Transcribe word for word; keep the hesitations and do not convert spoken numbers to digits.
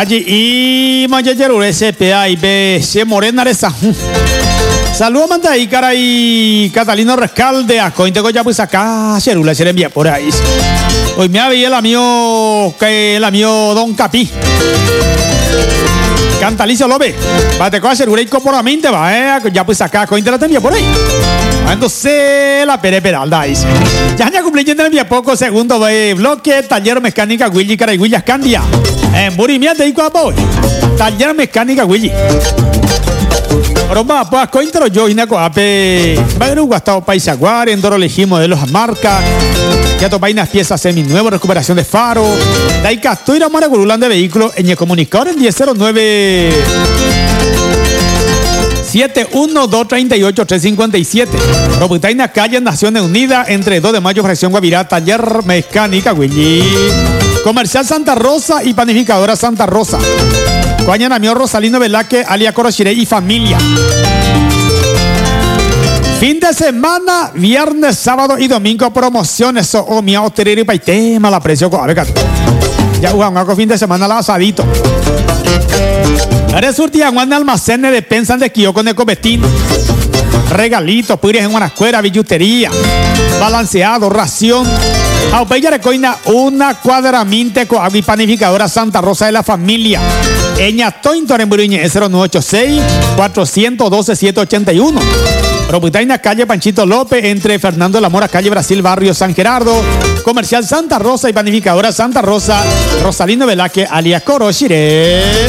Allí y Mayayeru S P A y B C Morena Reza. Saludos manda ahí, cara y Catalino Rescalde, a Cointe Goya pues acá, Cerula se le envía por ahí. Hoy me había el amigo, que el amigo Don Capi. Cantalicio Lobe, bate con Cerula y comportamente va, eh, ya pues acá, Cointe la envía por ahí. Entonces la Pere Peralda dice. Ya ya cumpliendo el día poco, segundo eh, bloque, taller mecánica Willy cara y Willy Candia. En Burimiate y Cuapo. Taller mecánica Willy. Roma, pues cointero yo y naco ape. Va a haber un gastado paisaguar, en Doro elegí modelos a marca. Ya topainas piezas seminuevas, recuperación de faro. Daika, estoy la mara gurulán de vehículos en el comunicador en diez cero nueve siete uno dos tres ocho tres cinco siete. Robutaina calle Naciones Unidas entre dos de mayo, fracción Guavirá, taller mecánica Willy. Comercial Santa Rosa y panificadora Santa Rosa. Coañana mío Rosalino Velaque, alia Corochiré y familia. Fin de semana, viernes, sábado y domingo, promociones. O mi hotelero y paitema, la precio. A ver, ya un hago fin de semana la asadito. Resulta en almacenes de pensan de Kiyoko de Cobetín. Regalitos, pires en Guanajuera, billutería, balanceado, ración. Aupella recoina una cuadraminte con agua y panificadora Santa Rosa de la familia. Eña Tointor en Buriñe, cero nueve ocho seis, cuatro uno dos, siete ocho uno. Robutaina calle Panchito López, entre Fernando de la Mora, calle Brasil, barrio San Gerardo. Comercial Santa Rosa y panificadora Santa Rosa, Rosalino Velaque, alias Corochiré.